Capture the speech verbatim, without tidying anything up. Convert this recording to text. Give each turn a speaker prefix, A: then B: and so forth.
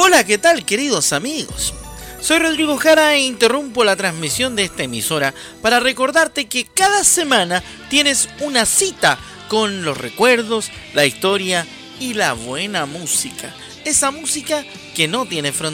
A: Hola, ¿qué tal, queridos amigos? Soy Rodrigo Jara e interrumpo la transmisión de esta emisora para recordarte que cada semana tienes una cita con los recuerdos, la historia y la buena música. Esa música que no tiene fronteras.